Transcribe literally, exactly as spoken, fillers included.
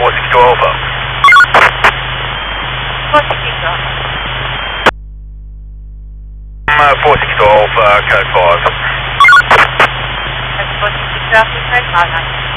four six two Alpha. four six two Alpha. Uh, four six two Alpha, code five. That's four six two Alpha, code five.